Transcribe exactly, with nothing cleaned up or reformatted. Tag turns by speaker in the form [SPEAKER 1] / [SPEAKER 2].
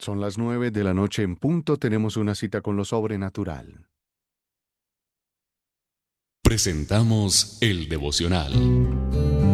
[SPEAKER 1] Son las nueve de la noche en punto. Tenemos una cita con lo sobrenatural.
[SPEAKER 2] Presentamos el devocional.